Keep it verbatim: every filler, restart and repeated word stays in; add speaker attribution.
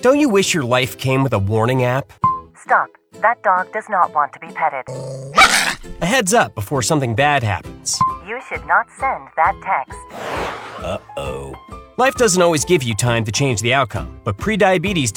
Speaker 1: Don't you wish your life came with a warning app?
Speaker 2: Stop. That dog does not want to be petted.
Speaker 1: A heads up before something bad happens.
Speaker 2: You should not send that text.
Speaker 1: Uh-oh. Life doesn't always give you time to change the outcome, but prediabetes